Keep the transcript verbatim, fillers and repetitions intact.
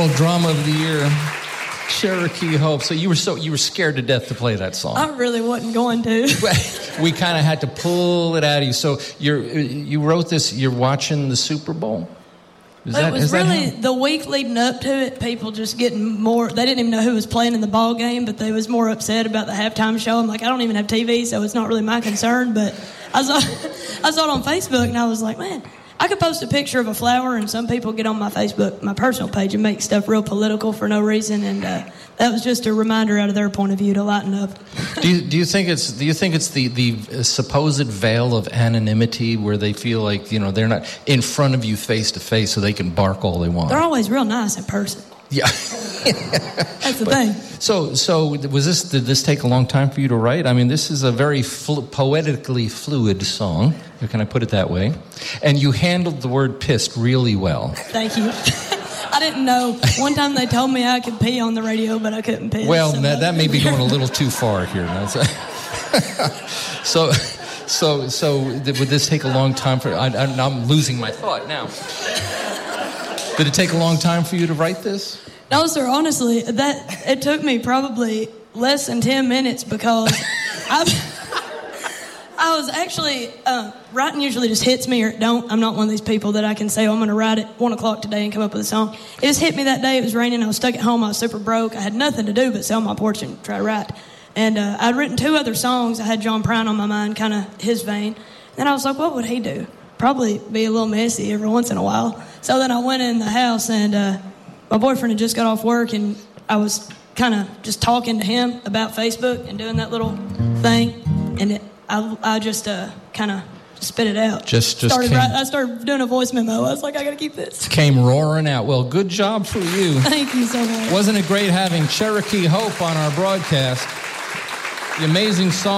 National Drama of the Year, Cherokee Hope. So you were so you were scared to death to play that song. I really wasn't going to. We kind of had to pull it out of you. So you're you wrote this. You're watching the Super Bowl. Is that, it was is that really how? the week leading up to it. People just getting more. They didn't even know who was playing in the ball game, but they was more upset about the halftime show. I'm like, I don't even have T V, so it's not really my concern. But I saw I saw it on Facebook, and I was like, man, I could post a picture of a flower, and some people get on my Facebook, my personal page, and make stuff real political for no reason. And uh, that was just a reminder out of their point of view to lighten up. do you do you think it's do you think it's the the supposed veil of anonymity where they feel like, you know, they're not in front of you face to face, so they can bark all they want? They're always real nice in person. Yeah. That's the but, thing. So, so was this? Did this take a long time for you to write? I mean, this is a very flu- poetically fluid song. Can I put it that way? And you handled the word "pissed" really well. Thank you. I didn't know. One time they told me I could pee on the radio, but I couldn't piss. Well, so that, that may be going a little too far here. so, so, so, would this take a long time for? I, I'm losing my thought now. Did it take a long time for you to write this? No, sir. Honestly, that it took me probably less than ten minutes because I, I was actually uh, writing. Usually just hits me or it don't. I'm not one of these people that I can say, "Oh, I'm going to write at one o'clock today and come up with a song." It just hit me that day. It was raining. I was stuck at home. I was super broke. I had nothing to do but sit on my porch and try to write. And uh, I'd written two other songs. I had John Prine on my mind, kind of his vein. Then I was like, "What would he do?" Probably be a little messy every once in a while. So then I went in the house, and uh, my boyfriend had just got off work, and I was kind of just talking to him about Facebook and doing that little thing, and it, I, I just uh, kind of spit it out. Just, just started came, write, I started doing a voice memo. I was like, I got to keep this. Came roaring out. Well, good job for you. Thank you so much. Wasn't it great having Cherokee Hope on our broadcast? The amazing song.